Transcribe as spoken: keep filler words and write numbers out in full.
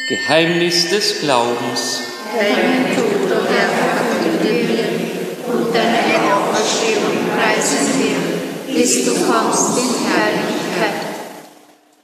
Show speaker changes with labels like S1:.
S1: Geheimnis des Glaubens.
S2: Deinen Tod, o Herr, verkünden wir und deine Auferstehung preisen wir, bis du kommst in Herrlichkeit.